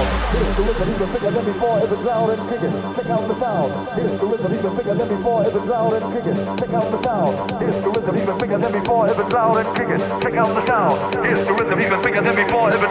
sound. Here's the rhythm even bigger than before. If it's loud and kicking, check out the sound. Here's the rhythm even bigger than before. If it's loud and kicking, check out the sound. Here's the rhythm even bigger than before. If it's loud and kicking, check out the sound. Here's the rhythm even bigger than before. If it's